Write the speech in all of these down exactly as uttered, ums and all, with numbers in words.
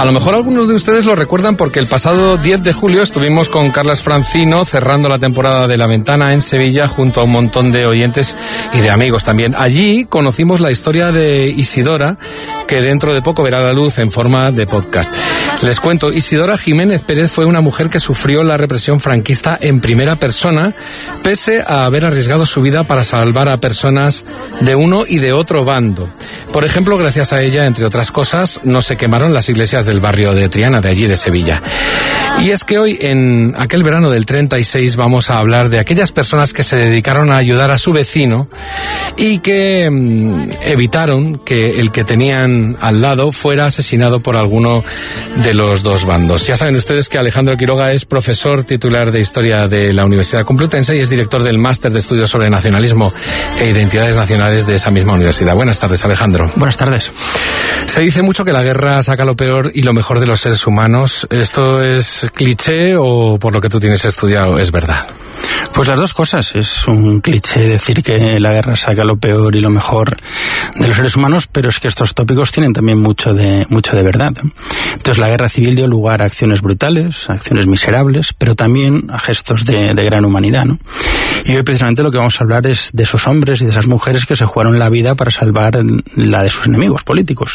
A lo mejor algunos de ustedes lo recuerdan porque el pasado diez de julio estuvimos con Carlas Francino cerrando la temporada de La Ventana en Sevilla junto a un montón de oyentes y de amigos también. Allí conocimos la historia de Isidora, que dentro de poco verá la luz en forma de podcast. Les cuento, Isidora Jiménez Pérez fue una mujer que sufrió la represión franquista en primera persona, pese a haber arriesgado su vida para salvar a personas de uno y de otro bando. Por ejemplo, gracias a ella, entre otras cosas, no se quemaron las iglesias del barrio de Triana, de allí de Sevilla. Y es que hoy, en aquel verano del treinta y seis, vamos a hablar de aquellas personas que se dedicaron a ayudar a su vecino y que mmm, evitaron que el que tenían al lado fuera asesinado por alguno de los dos bandos. Ya saben ustedes que Alejandro Quiroga es profesor titular de Historia de la Universidad Complutense y es director del Máster de Estudios sobre Nacionalismo e Identidades Nacionales de esa misma universidad. Buenas tardes, Alejandro. Buenas tardes. Se dice mucho que la guerra saca lo peor y lo mejor de los seres humanos. ¿Esto es cliché o por lo que tú tienes estudiado es verdad? Pues las dos cosas. Es un cliché decir que la guerra saca lo peor y lo mejor de los seres humanos, pero es que estos tópicos tienen también mucho de mucho de verdad. Entonces la guerra civil dio lugar a acciones brutales, a acciones miserables, pero también a gestos de, de gran humanidad, ¿no? Y hoy precisamente lo que vamos a hablar es de esos hombres y de esas mujeres que se jugaron la vida para salvar la de sus enemigos políticos,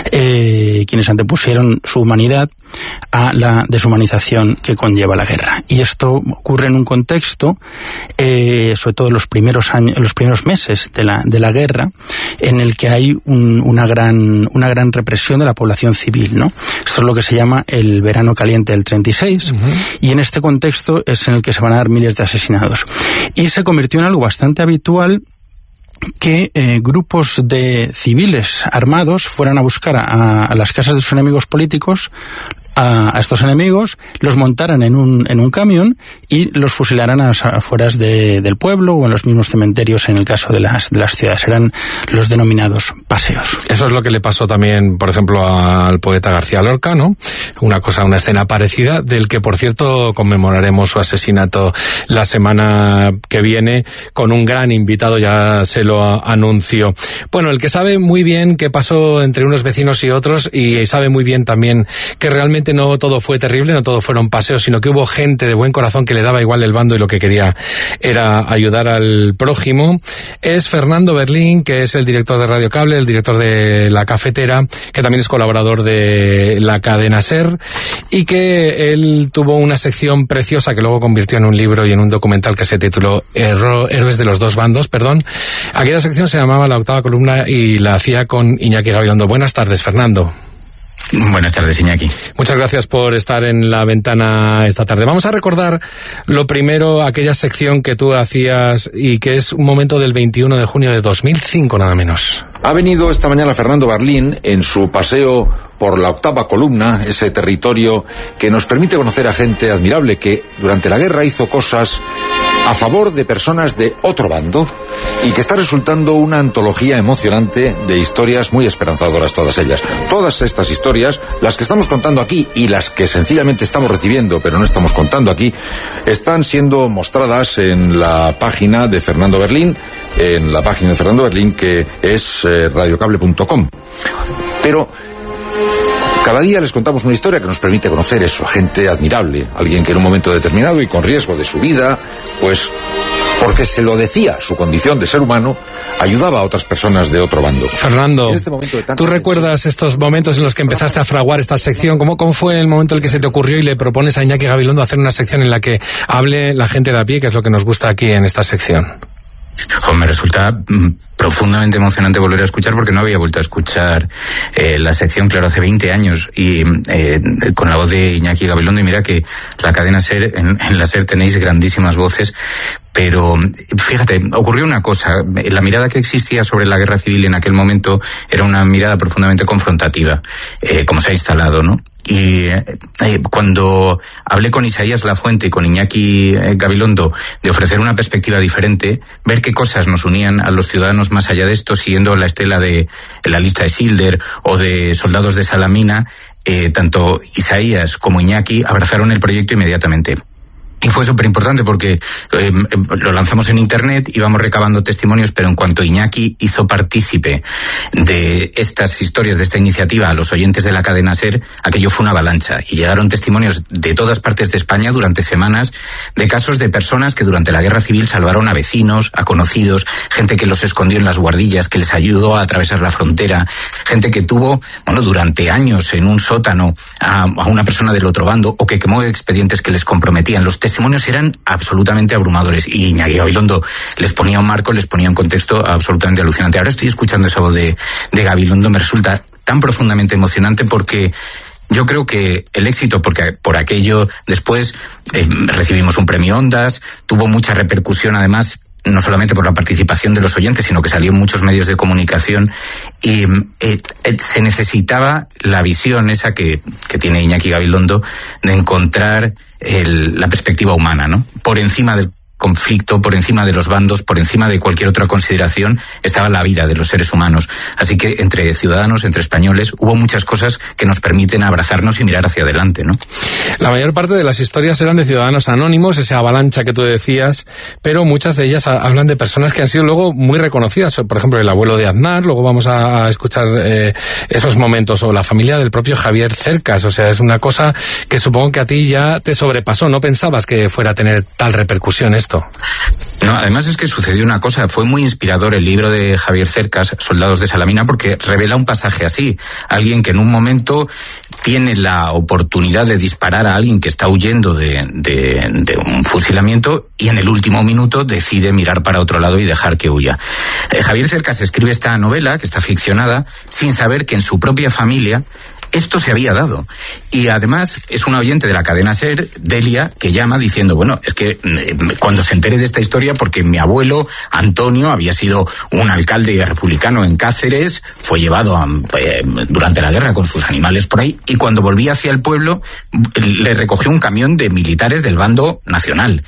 eh, quienes antepusieron su humanidad a la deshumanización que conlleva la guerra. Y esto ocurre en un contexto, eh, sobre todo en los primeros años, los primeros meses de la de la guerra, en el que hay un, una gran una gran represión de la población civil, ¿no? Esto es lo que se llama el verano caliente del treinta y seis, uh-huh. Y en este contexto es en el que se van a dar miles de asesinados. Y se convirtió en algo bastante habitual que eh, grupos de civiles armados fueran a buscar a, a las casas de sus enemigos políticos, a, a estos enemigos, los montaran en un en un camión y los fusilaran a las afueras de, del pueblo o en los mismos cementerios en el caso de las de las ciudades. Eran los denominados paseos. Eso es lo que le pasó también, por ejemplo, al poeta García Lorca, ¿no? Una cosa, una escena parecida, del que, por cierto, conmemoraremos su asesinato la semana que viene con un gran invitado, ya se lo anuncio. Bueno, el que sabe muy bien qué pasó entre unos vecinos y otros y sabe muy bien también que realmente no todo fue terrible, no todo fueron paseos, sino que hubo gente de buen corazón que le daba igual el bando y lo que quería era ayudar al prójimo. Es Fernando Berlín, que es el director de Radio Cable, el director de La Cafetera, que también es colaborador de la cadena SER, y que él tuvo una sección preciosa que luego convirtió en un libro y en un documental que se tituló Héroes de los dos bandos, perdón. Aquella sección se llamaba La Octava Columna y la hacía con Iñaki Gabilondo. Buenas tardes, Fernando. Buenas tardes, Iñaki. Muchas gracias por estar en La Ventana esta tarde. Vamos a recordar lo primero, aquella sección que tú hacías y que es un momento del veintiuno de junio de dos mil cinco, nada menos. Ha venido esta mañana Fernando Berlín en su paseo por la Octava Columna, ese territorio que nos permite conocer a gente admirable que durante la guerra hizo cosas a favor de personas de otro bando y que está resultando una antología emocionante de historias muy esperanzadoras todas ellas. Todas estas historias, las que estamos contando aquí y las que sencillamente estamos recibiendo pero no estamos contando aquí, están siendo mostradas en la página de Fernando Berlín, en la página de Fernando Berlín, que es eh, radiocable punto com. Pero cada día les contamos una historia que nos permite conocer eso, gente admirable, alguien que en un momento determinado y con riesgo de su vida, pues porque se lo decía su condición de ser humano, ayudaba a otras personas de otro bando. Fernando, este ¿tú recuerdas estos momentos en los que empezaste a fraguar esta sección? ¿Cómo, ¿Cómo fue el momento en el que se te ocurrió y le propones a Iñaki Gabilondo hacer una sección en la que hable la gente de a pie, que es lo que nos gusta aquí en esta sección? Oh, me resulta mm, profundamente emocionante volver a escuchar porque no había vuelto a escuchar eh, la sección, claro, hace veinte años y eh, con la voz de Iñaki Gabilondo. Y mira que la cadena SER, en, en la SER tenéis grandísimas voces, pero fíjate, ocurrió una cosa. La mirada que existía sobre la guerra civil en aquel momento era una mirada profundamente confrontativa, eh, como se ha instalado, ¿no? Y eh, cuando hablé con Isaías Lafuente y con Iñaki eh, Gabilondo de ofrecer una perspectiva diferente, ver qué cosas nos unían a los ciudadanos más allá de esto, siguiendo la estela de la lista de Schilder o de Soldados de Salamina, eh, tanto Isaías como Iñaki abrazaron el proyecto inmediatamente. Y fue súper importante porque eh, lo lanzamos en internet, íbamos recabando testimonios, pero en cuanto Iñaki hizo partícipe de estas historias, de esta iniciativa a los oyentes de la cadena SER, aquello fue una avalancha. Y llegaron testimonios de todas partes de España durante semanas de casos de personas que durante la guerra civil salvaron a vecinos, a conocidos, gente que los escondió en las guardillas, que les ayudó a atravesar la frontera, gente que tuvo, bueno, durante años en un sótano a, a una persona del otro bando, o que quemó expedientes que les comprometían. Los testimonios eran absolutamente abrumadores y Iñaki Gabilondo les ponía un marco, les ponía un contexto absolutamente alucinante. Ahora estoy escuchando esa voz de, de Gabilondo, me resulta tan profundamente emocionante porque yo creo que el éxito, porque por aquello después eh, recibimos un premio Ondas, tuvo mucha repercusión además, no solamente por la participación de los oyentes, sino que salió en muchos medios de comunicación y eh, eh, se necesitaba la visión esa que, que tiene Iñaki Gabilondo de encontrar el, la perspectiva humana, ¿no? Por encima del conflicto, por encima de los bandos, por encima de cualquier otra consideración, estaba la vida de los seres humanos. Así que entre ciudadanos, entre españoles, hubo muchas cosas que nos permiten abrazarnos y mirar hacia adelante, ¿no? La mayor parte de las historias eran de ciudadanos anónimos, esa avalancha que tú decías, pero muchas de ellas hablan de personas que han sido luego muy reconocidas. Por ejemplo, el abuelo de Aznar, luego vamos a escuchar eh, esos momentos, o la familia del propio Javier Cercas. O sea, es una cosa que supongo que a ti ya te sobrepasó. No pensabas que fuera a tener tal repercusión esto. No, además es que sucedió una cosa, fue muy inspirador el libro de Javier Cercas, Soldados de Salamina, porque revela un pasaje así. Alguien que en un momento tiene la oportunidad de disparar a alguien que está huyendo de, de, de un fusilamiento y en el último minuto decide mirar para otro lado y dejar que huya. Eh, Javier Cercas escribe esta novela, que está ficcionada, sin saber que en su propia familia esto se había dado. Y además es una oyente de la cadena SER, Delia, que llama diciendo, bueno, es que eh, cuando se entere de esta historia, porque mi abuelo Antonio había sido un alcalde republicano en Cáceres, fue llevado a, eh, durante la guerra con sus animales por ahí, y cuando volvía hacia el pueblo le recogió un camión de militares del bando nacional.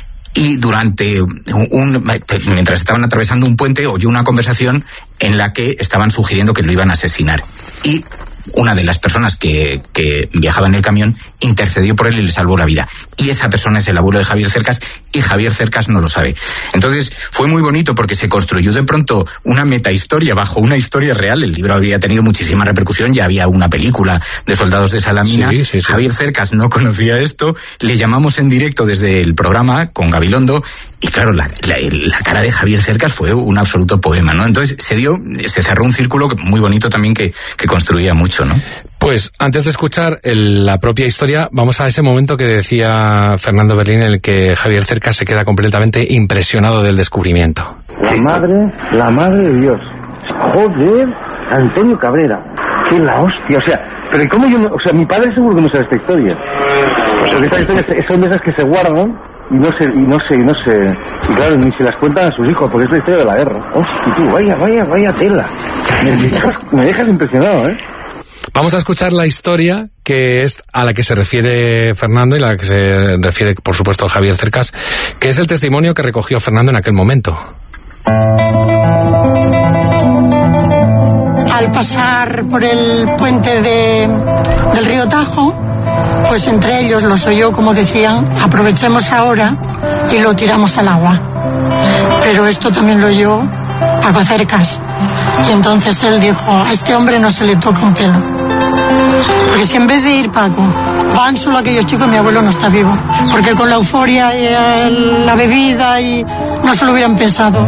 Y durante un, mientras estaban atravesando un puente, oyó una conversación en la que estaban sugiriendo que lo iban a asesinar. Y una de las personas que, que viajaba en el camión intercedió por él y le salvó la vida. Y esa persona es el abuelo de Javier Cercas, y Javier Cercas no lo sabe. Entonces fue muy bonito porque se construyó de pronto una metahistoria bajo una historia real. El libro había tenido muchísima repercusión, ya había una película de Soldados de Salamina. Sí, sí, sí. Javier Cercas no conocía esto, le llamamos en directo desde el programa con Gabilondo, y claro, la, la, la cara de Javier Cercas fue un absoluto poema, ¿no? Entonces se dio, se cerró un círculo muy bonito también que, que construía mucho, ¿no? Pues antes de escuchar el, la propia historia, vamos a ese momento que decía Fernando Berlín, en el que Javier Cercas se queda completamente impresionado del descubrimiento. La madre, la madre de Dios. Joder, Antonio Cabrera. Que la hostia, o sea, pero ¿cómo yo no? O sea, mi padre seguro que no sabe esta historia. O sea, estas historias son de esas que se guardan y no se, y no se, y no se, y claro, ni se las cuentan a sus hijos, porque es la historia de la guerra. Hostia, tú, vaya, vaya, vaya tela. Me dejas, me dejas impresionado, ¿eh? Vamos a escuchar la historia que es a la que se refiere Fernando y a la que se refiere, por supuesto, Javier Cercas, que es el testimonio que recogió Fernando en aquel momento. Al pasar por el puente de, del río Tajo, pues entre ellos los oyó, como decían, aprovechemos ahora y lo tiramos al agua. Pero esto también lo oyó Paco Cercas. Y entonces él dijo, a este hombre no se le toca un pelo. Porque si en vez de ir Paco, van solo aquellos chicos, mi abuelo no está vivo. Porque con la euforia y el, la bebida y no se lo hubieran pensado.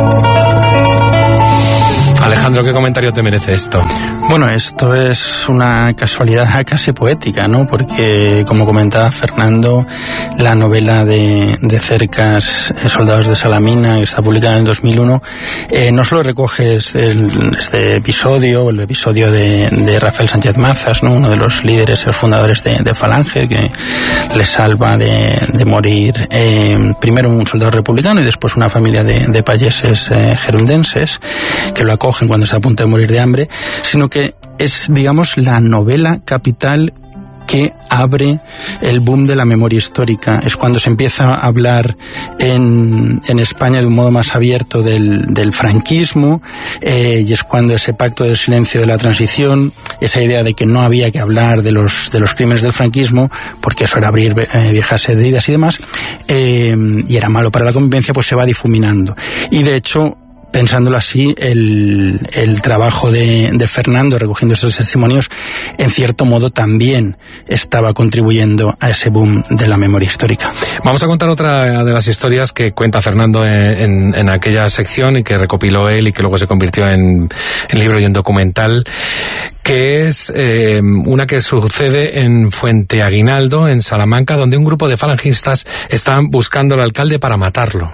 Alejandro, ¿qué comentario te merece esto? Bueno, esto es una casualidad casi poética, ¿no? Porque, como comentaba Fernando, la novela de, de Cercas, Soldados de Salamina, que está publicada en el dos mil uno, eh, no solo recoge este, este episodio, el episodio de, de Rafael Sánchez Mazas, ¿no? Uno de los líderes y los fundadores de, de Falange, que le salva de, de morir eh, primero un soldado republicano y después una familia de, de payeses eh, gerundenses, que lo acogen cuando está a punto de morir de hambre, sino que es, digamos, la novela capital que abre el boom de la memoria histórica. Es cuando se empieza a hablar en, en España de un modo más abierto del, del franquismo, eh, y es cuando ese pacto del silencio de la transición, esa idea de que no había que hablar de los, de los crímenes del franquismo, porque eso era abrir eh, viejas heridas y demás, eh, y era malo para la convivencia, pues se va difuminando. Y de hecho, pensándolo así, el, el trabajo de, de Fernando recogiendo esos testimonios en cierto modo también estaba contribuyendo a ese boom de la memoria histórica. Vamos a contar otra de las historias que cuenta Fernando en, en, en aquella sección y que recopiló él y que luego se convirtió en, en libro y en documental, que es eh, una que sucede en Fuente Aguinaldo, en Salamanca, donde un grupo de falangistas están buscando al alcalde para matarlo.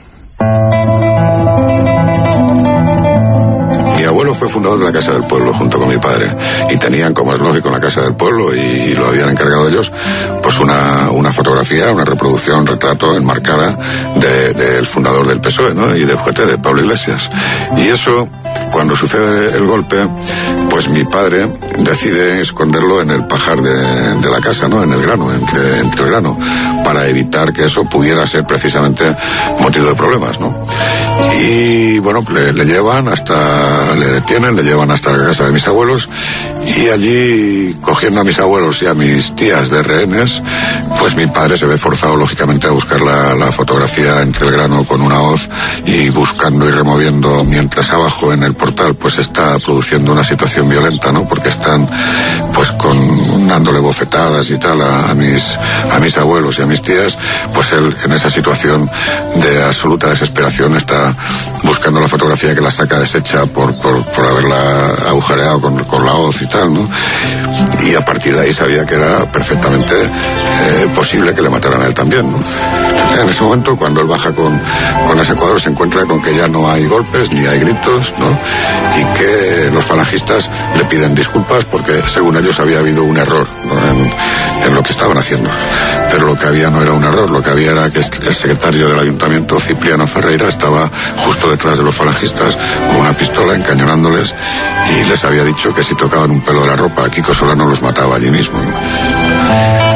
Mi abuelo fue fundador de la Casa del Pueblo junto con mi padre y tenían, como es lógico, en la Casa del Pueblo, y lo habían encargado ellos, pues una, una fotografía, una reproducción, un retrato enmarcada del de, de fundador del P S O E, ¿no? Y de juguete de Pablo Iglesias. Y eso, cuando sucede el golpe, pues mi padre decide esconderlo en el pajar de, de la casa, ¿no? En el grano, entre, entre el grano, para evitar que eso pudiera ser precisamente motivo de problemas, ¿no? Y bueno, le, le llevan hasta, le detienen, le llevan hasta la casa de mis abuelos, y allí, cogiendo a mis abuelos y a mis tías de rehenes, pues mi padre se ve forzado lógicamente a buscar la, la fotografía entre el grano con una hoz, y buscando y removiendo, mientras abajo en el portal pues está produciendo una situación violenta, ¿no? Porque están pues con dándole bofetadas y tal a, a mis a mis abuelos y a mis tías, pues él en esa situación de absoluta desesperación está buscando la fotografía, que la saca deshecha por por, por haberla agujereado con, con la hoz y tal, ¿no? Y a partir de ahí sabía que era perfectamente eh, posible que le mataran a él también, ¿no? Entonces, en ese momento, cuando él baja con, con ese cuadro, se encuentra con que ya no hay golpes ni hay gritos, ¿no? Y que los falangistas le piden disculpas porque, según ellos, había habido un error, ¿no? en, en lo que estaban haciendo. Pero lo que había no era un error, lo que había era que el secretario del ayuntamiento, Cipriano Ferreira, estaba justo detrás de los falangistas con una pistola encañonándoles, y les había dicho que si tocaban un pelo de la ropa, Kiko Solano los mataba allí mismo, ¿no?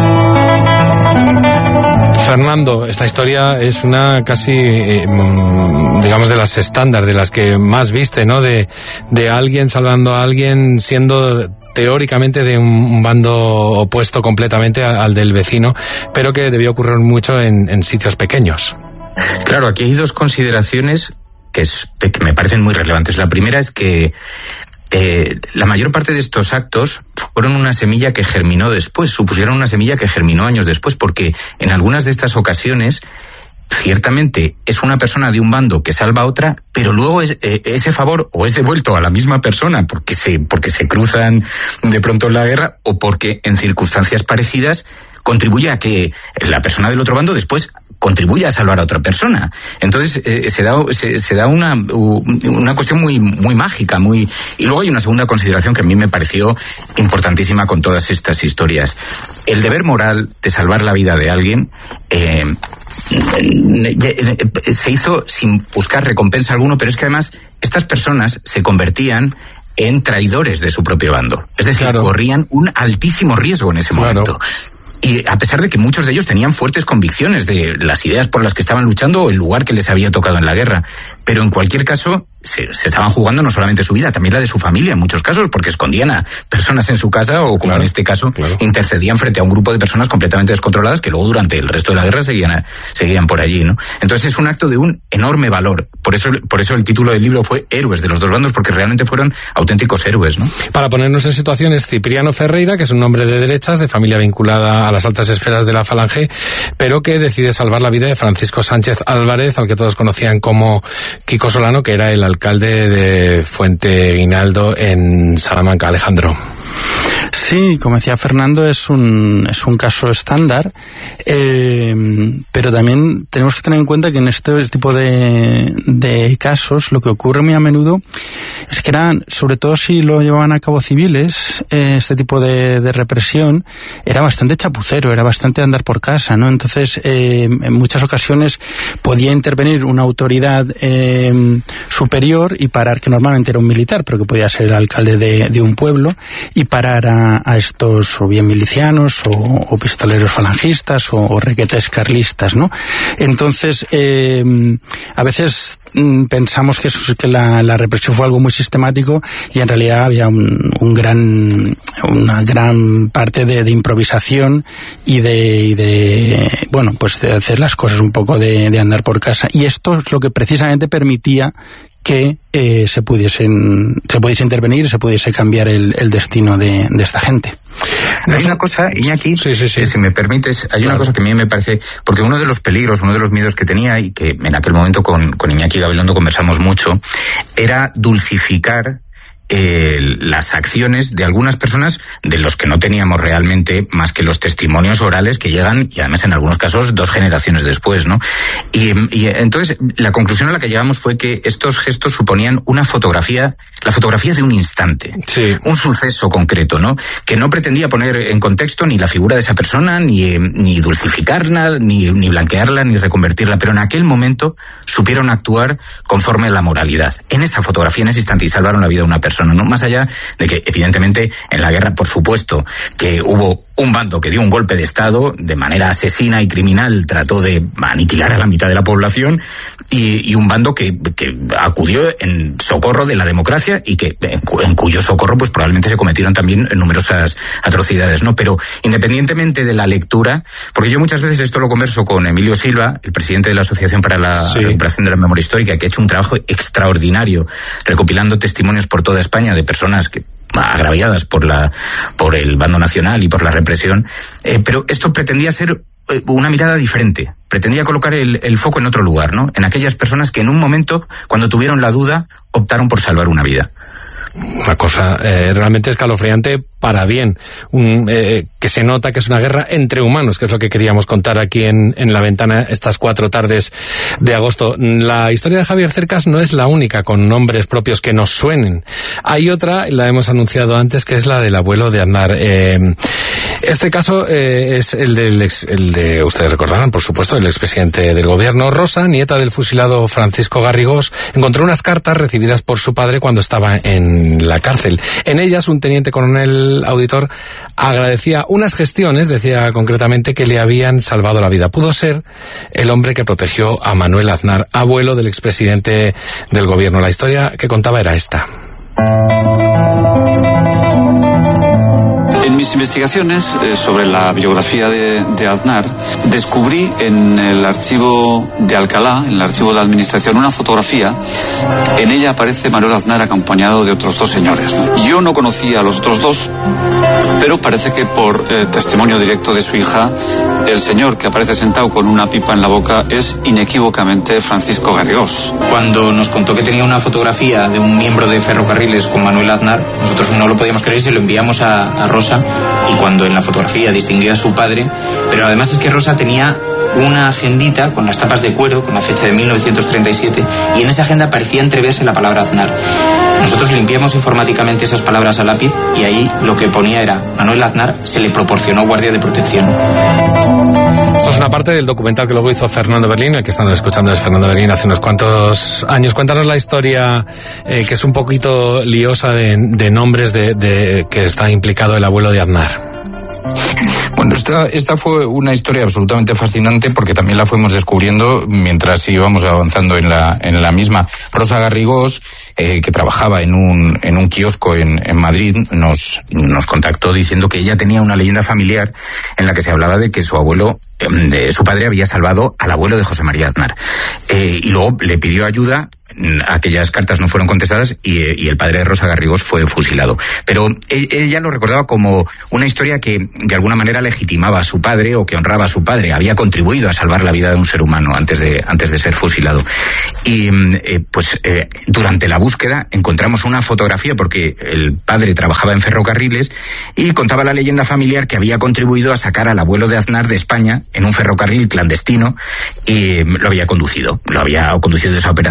Fernando, esta historia es una casi, eh, digamos, de las estándar, de las que más viste, ¿no? De, de alguien salvando a alguien siendo teóricamente de un bando opuesto completamente al del vecino, pero que debió ocurrir mucho en, en sitios pequeños. Claro, aquí hay dos consideraciones que, es, que me parecen muy relevantes. La primera es que Eh, la mayor parte de estos actos fueron una semilla que germinó después, supusieron una semilla que germinó años después, porque en algunas de estas ocasiones ciertamente es una persona de un bando que salva a otra, pero luego es, eh, ese favor o es devuelto a la misma persona porque se, porque se cruzan de pronto en la guerra, o porque en circunstancias parecidas contribuye a que la persona del otro bando después contribuye a salvar a otra persona. Entonces eh, se da se, se da una una cuestión muy muy mágica, muy y luego hay una segunda consideración que a mí me pareció importantísima con todas estas historias. El deber moral de salvar la vida de alguien eh, se hizo sin buscar recompensa alguno, pero es que además estas personas se convertían en traidores de su propio bando. Es decir, claro, corrían un altísimo riesgo en ese momento. Claro. Y a pesar de que muchos de ellos tenían fuertes convicciones de las ideas por las que estaban luchando o el lugar que les había tocado en la guerra, pero en cualquier caso se, se estaban jugando no solamente su vida, también la de su familia en muchos casos, porque escondían a personas en su casa o, como claro, en este caso, claro, intercedían frente a un grupo de personas completamente descontroladas que luego durante el resto de la guerra seguían, a, seguían por allí, ¿no? Entonces es un acto de un enorme valor. Por eso, por eso el título del libro fue Héroes de los dos bandos, porque realmente fueron auténticos héroes, ¿no? Para ponernos en situaciones, Cipriano Ferreira, que es un hombre de derechas, de familia vinculada a las altas esferas de la Falange, pero que decide salvar la vida de Francisco Sánchez Álvarez, al que todos conocían como Kiko Solano, que era el alcalde de Fuente Aguinaldo en Salamanca. Alejandro. Sí, como decía Fernando, es un es un caso estándar, eh, pero también tenemos que tener en cuenta que en este tipo de, de casos lo que ocurre muy a menudo es que eran, sobre todo si lo llevaban a cabo civiles, eh, este tipo de, de represión era bastante chapucero, era bastante andar por casa, ¿no? Entonces, eh, en muchas ocasiones podía intervenir una autoridad eh, superior y parar, que normalmente era un militar, pero que podía ser el alcalde de, de un pueblo, y parar a a, a estos o bien milicianos o, o pistoleros falangistas o, o requetes carlistas, ¿no? Entonces, eh, a veces mm, pensamos que, eso, que la, la represión fue algo muy sistemático y en realidad había un, un gran, una gran parte de, de improvisación y de, y de, bueno, pues de hacer las cosas un poco de, de andar por casa. Y esto es lo que precisamente permitía que eh, se pudiesen se pudiese intervenir, se pudiese cambiar el, el destino de, de esta gente. Hay una cosa, Iñaki, sí, sí, sí. que si me permites, hay claro. una cosa que a mí me parece, porque uno de los peligros, uno de los miedos que tenía, y que en aquel momento con, con Iñaki Gabilondo conversamos mucho, era dulcificar Eh, las acciones de algunas personas de los que no teníamos realmente más que los testimonios orales que llegan, y además en algunos casos dos generaciones después, ¿no? Y, y entonces la conclusión a la que llegamos fue que estos gestos suponían una fotografía, la fotografía de un instante, sí. un suceso concreto, ¿no? Que no pretendía poner en contexto ni la figura de esa persona, ni, ni dulcificarla, ni, ni blanquearla, ni reconvertirla, pero en aquel momento supieron actuar conforme a la moralidad. En esa fotografía, en ese instante, y salvaron la vida de una persona. ¿No? Más allá de que, evidentemente, en la guerra, por supuesto, que hubo un bando que dio un golpe de Estado de manera asesina y criminal, trató de aniquilar a la mitad de la población, y, y un bando que, que acudió en socorro de la democracia y que en, cu en cuyo socorro pues probablemente se cometieron también numerosas atrocidades, ¿no? Pero independientemente de la lectura, porque yo muchas veces esto lo converso con Emilio Silva, el presidente de la Asociación para la sí. Recuperación de la Memoria Histórica, que ha hecho un trabajo extraordinario recopilando testimonios por toda España de personas que agraviadas por la por el bando nacional y por la represión, eh, pero esto pretendía ser eh, una mirada diferente, pretendía colocar el, el foco en otro lugar, ¿no? En aquellas personas que en un momento, cuando tuvieron la duda, optaron por salvar una vida. Una cosa eh, realmente escalofriante para bien, un, eh, que se nota que es una guerra entre humanos, que es lo que queríamos contar aquí en, en La Ventana estas cuatro tardes de agosto. La historia de Javier Cercas no es la única con nombres propios que nos suenen. Hay otra, la hemos anunciado antes, que es la del abuelo de Aznar. Eh, este caso eh, es el del ex, el de, ustedes recordarán, por supuesto, el expresidente del gobierno. Rosa, nieta del fusilado Francisco Garrigós, encontró unas cartas recibidas por su padre cuando estaba en la cárcel. En ellas, un teniente coronel auditor agradecía unas gestiones, decía concretamente, que le habían salvado la vida. Pudo ser el hombre que protegió a Manuel Aznar, abuelo del expresidente del gobierno. La historia que contaba era esta. En mis investigaciones eh, sobre la biografía de, de Aznar, descubrí en el archivo de Alcalá, en el archivo de la administración, una fotografía. En ella aparece Manuel Aznar acompañado de otros dos señores. Yo no conocía a los otros dos, pero parece que por eh, testimonio directo de su hija, el señor que aparece sentado con una pipa en la boca es inequívocamente Francisco Garrigós. Cuando nos contó que tenía una fotografía de un miembro de Ferrocarriles con Manuel Aznar, nosotros no lo podíamos creer y se lo enviamos a, a Rosa, y cuando en la fotografía distinguía a su padre, pero además es que Rosa tenía una agendita con las tapas de cuero con la fecha de mil novecientos treinta y siete, y en esa agenda parecía entreverse la palabra Aznar. Nosotros limpiamos informáticamente esas palabras a lápiz y ahí lo que ponía era: Manuel Aznar se le proporcionó guardia de protección. Esto es una parte del documental que luego hizo Fernando Berlín. El que están escuchando es Fernando Berlín hace unos cuantos años. Cuéntanos la historia, eh, que es un poquito liosa de, de nombres de, de que está implicado el abuelo de Aznar. Bueno, esta, esta fue una historia absolutamente fascinante porque también la fuimos descubriendo mientras íbamos avanzando en la, en la misma. Rosa Garrigós, eh, que trabajaba en un, en un kiosco en, en Madrid, nos, nos contactó diciendo que ella tenía una leyenda familiar en la que se hablaba de que su abuelo, eh, de, su padre había salvado al abuelo de José María Aznar. Eh, y luego le pidió ayuda. Aquellas cartas no fueron contestadas y, y el padre de Rosa Garrigós fue fusilado. Pero ella lo recordaba como una historia que de alguna manera legitimaba a su padre o que honraba a su padre. Había contribuido a salvar la vida de un ser humano antes de, antes de ser fusilado. Y eh, pues eh, durante la búsqueda encontramos una fotografía porque el padre trabajaba en ferrocarriles y contaba la leyenda familiar que había contribuido a sacar al abuelo de Aznar de España en un ferrocarril clandestino y lo había conducido, lo había conducido esa operación él.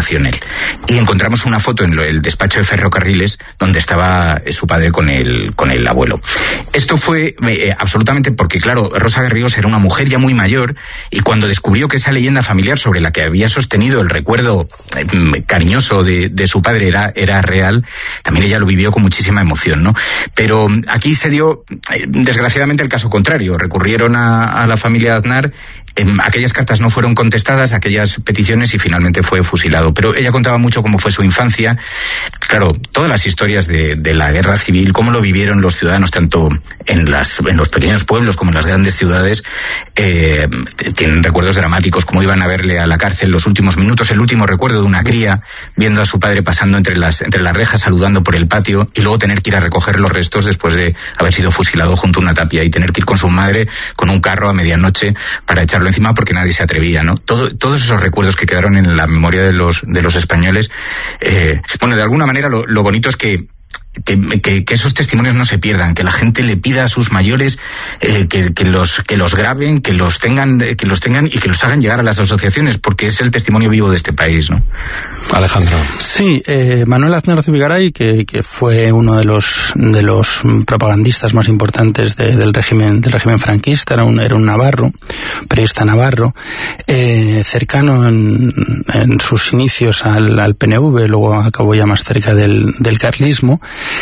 y encontramos una foto en el despacho de ferrocarriles donde estaba su padre con el, con el abuelo. Esto fue eh, absolutamente porque, claro, Rosa Garrigós era una mujer ya muy mayor, y cuando descubrió que esa leyenda familiar sobre la que había sostenido el recuerdo eh, cariñoso de, de su padre era, era real, también ella lo vivió con muchísima emoción, ¿no? Pero aquí se dio, eh, desgraciadamente, el caso contrario. Recurrieron a, a la familia Aznar. Eh, aquellas cartas no fueron contestadas, aquellas peticiones, y finalmente fue fusilado. Pero ella contaba mucho cómo fue su infancia. Claro, todas las historias de, de la guerra civil, cómo lo vivieron los ciudadanos, tanto en, las, en los pequeños pueblos como en las grandes ciudades, eh, tienen recuerdos dramáticos, como iban a verle a la cárcel los últimos minutos, el último recuerdo de una cría viendo a su padre pasando entre las, entre las rejas, saludando por el patio, y luego tener que ir a recoger los restos después de haber sido fusilado junto a una tapia, y tener que ir con su madre con un carro a medianoche para echarlo encima porque nadie se atrevía, ¿no? Todo, todos esos recuerdos que quedaron en la memoria de los, de los españoles, eh, bueno, de alguna manera lo, lo bonito es que Que, que, que esos testimonios no se pierdan, que la gente le pida a sus mayores eh, que, que los que los graben, que los tengan, que los tengan y que los hagan llegar a las asociaciones, porque es el testimonio vivo de este país, ¿no? Alejandro. Sí, eh, Manuel Aznar Zubigaray, que, que fue uno de los de los propagandistas más importantes de, del régimen del régimen franquista, era un era un navarro, periodista navarro, eh, cercano en, en sus inicios al, al P N V, luego acabó ya más cerca del, del carlismo.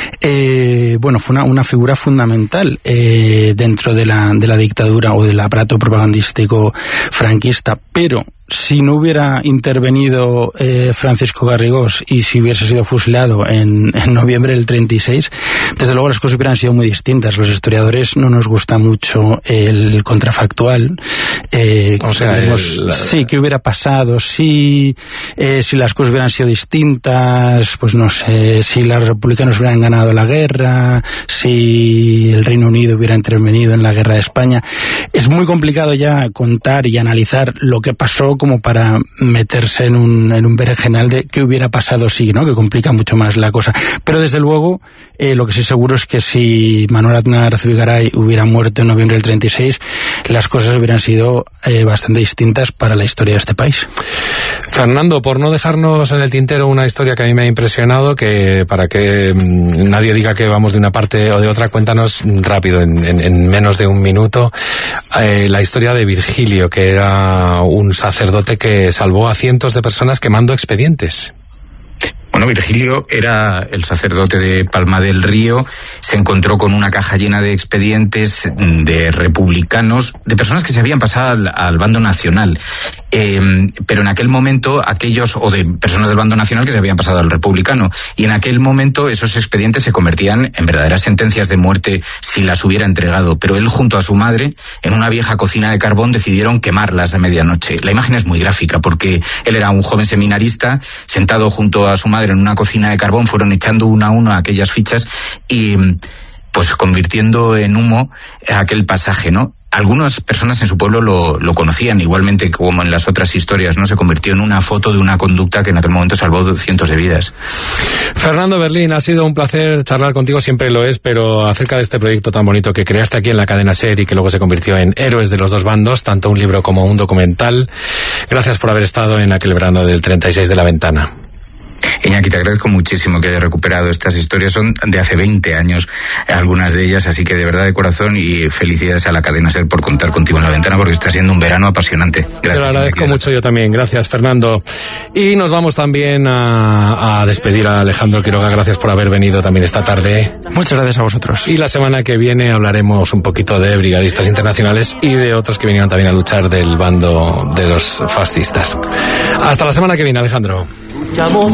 Eh, bueno, fue una, una figura fundamental eh, dentro de la, de la dictadura o del aparato propagandístico franquista, pero si no hubiera intervenido eh, Francisco Garrigós y si hubiese sido fusilado en, en noviembre del treinta y seis, desde luego las cosas hubieran sido muy distintas. Los historiadores no nos gusta mucho el contrafactual. Eh, o sea, tenemos, el, la... sí, ¿qué hubiera pasado? Si, eh, si las cosas hubieran sido distintas, pues no sé, si los republicanos hubieran ganado la guerra, si el Reino Unido hubiera intervenido en la guerra de España. Es muy complicado ya contar y analizar lo que pasó como para meterse en un, en un berenjenal de qué hubiera pasado si, ¿no? Que complica mucho más la cosa. Pero desde luego, eh, lo que sí seguro es que si Manuel Aznar Zubigaray hubiera muerto en noviembre del treinta y seis, las cosas hubieran sido eh, bastante distintas para la historia de este país. Fernando, por no dejarnos en el tintero una historia que a mí me ha impresionado, que para que mmm, nadie diga que vamos de una parte o de otra, cuéntanos rápido, en, en, en menos de un minuto, eh, la historia de Virgilio, que era un sacerdote que salvó a cientos de personas quemando expedientes. Bueno, Virgilio era el sacerdote de Palma del Río, se encontró con una caja llena de expedientes de republicanos, de personas que se habían pasado al, al bando nacional. Eh, pero en aquel momento aquellos, o de personas del bando nacional que se habían pasado al republicano, y en aquel momento esos expedientes se convertían en verdaderas sentencias de muerte si las hubiera entregado, pero él junto a su madre en una vieja cocina de carbón decidieron quemarlas a medianoche. La imagen es muy gráfica porque él era un joven seminarista sentado junto a su madre en una cocina de carbón, fueron echando una a una aquellas fichas y pues convirtiendo en humo aquel pasaje, ¿no? Algunas personas en su pueblo lo, lo conocían, igualmente como en las otras historias, ¿no? Se convirtió en una foto de una conducta que en aquel momento salvó cientos de vidas. Fernando Berlín, ha sido un placer charlar contigo, siempre lo es, pero acerca de este proyecto tan bonito que creaste aquí en la cadena SER y que luego se convirtió en Héroes de los dos bandos, tanto un libro como un documental. Gracias por haber estado en aquel verano del treinta y seis de La Ventana. Iñaki, te agradezco muchísimo que hayas recuperado estas historias, son de hace veinte años algunas de ellas, así que de verdad de corazón, y felicidades a la cadena SER por contar contigo en La Ventana, porque está siendo un verano apasionante. Gracias. Te lo agradezco Iñaki. mucho yo también, gracias Fernando. Y nos vamos también a, a despedir a Alejandro Quiroga, gracias por haber venido también esta tarde. Muchas gracias a vosotros. Y la semana que viene hablaremos un poquito de brigadistas internacionales y de otros que vinieron también a luchar del bando de los fascistas. Hasta la semana que viene, Alejandro.